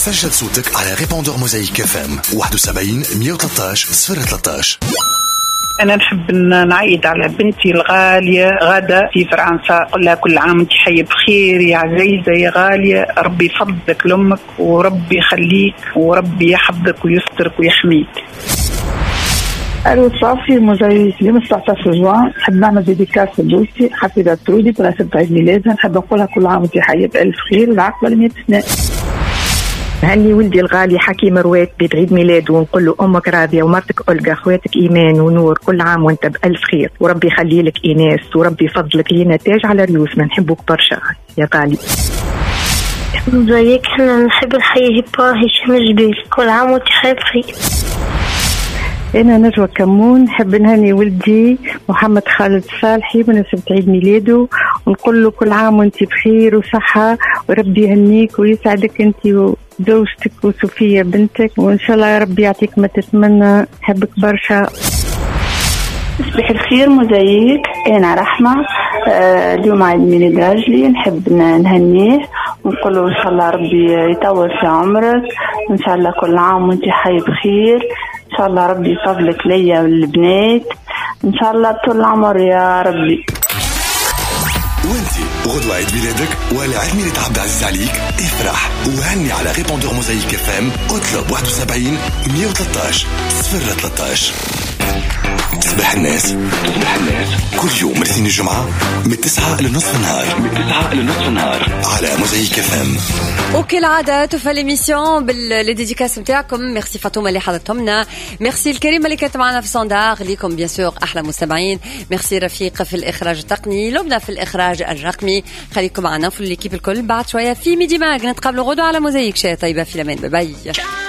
سجل صوتك على ريبوندور موزايك اف ام 71 113 013. أنا نحب نعيد على بنتي الغالية غادة في فرنسا، أقول لها كل عام وأنت حية بخير يا عزيزة يا غالية، ربي يفضلك لأمك وربي يخليك وربي يحفظك ويسترك ويحميك. ألو صافي موزايك اليوم 19 جوان، نحب نعمل ديديكاس لبوسي حفيدة ترودي بمناسبة عيد ميلادها، نحب نقولها كل عام وأنت حية بألف خير والعقبة ل100 سنة. هني ولدي الغالي حكيم رواد بعيد ميلاد، ونقول له أمك راضية ومرتك أولغا أخواتك إيمان ونور كل عام وأنت بألف خير، وربي يخلي لك إيناس وربي يفضلك لينا تاج على ريوسنا، نحبك برشا يا غالي. زيك احنا نحب الحياة هشام الجبيل، كل عام وأنت بخير. أنا نجوى كمون، نحب نهني ولدي محمد خالد صالحي بمناسبة عيد ميلاده، ونقول له كل عام وانت بخير وصحة وربي يهنيك ويسعدك انت وزوجتك وصوفيا بنتك، وإن شاء الله يا ربي يعطيك ما تتمنى، نحبك برشا. صباح الخير موزايك، أنا رحمة. اليوم عيد ميلاد راجلي، نحب نهنيه ونقول له إن شاء الله ربي يطول في عمرك، وإن شاء الله كل عام وانت حي بخير، إن شاء الله ربي يفضلك ليا والبنات، إن شاء الله طول العمر يا ربي. وانتي غدوة عيد ميلادك ولا عيد ميلاد عبد العزيز عليك؟ افرح وهني على ريبوندور موزايك اف ام، اطلب 71 113 013. صباح الناس كل يوم من الاثنين الجمعة من 9 لنصف النهار على موزايك اف ام. وكالعادة توفى ليميسيون بالديديكاس نتاعكم. ميرسي فاطمة اللي حضرتمنا، ميرسي الكريمة اللي كانت معنا في الصنداق ليكم بيان سور أحلى مستمعين، ميرسي رفيق في الإخراج التقني، لبنى في الإخراج الرقمي. خليكم معنا في الكيب الكل، بعد شوية في ميدي ماغ نتقابلوا غدوة على موزايك. شيء طيبة في الأمان، باي باي.